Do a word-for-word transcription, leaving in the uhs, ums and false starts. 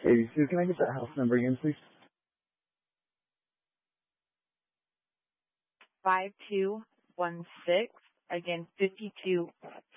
eighty-two. Can I get that house number again, please? five two one six. Again, fifty-two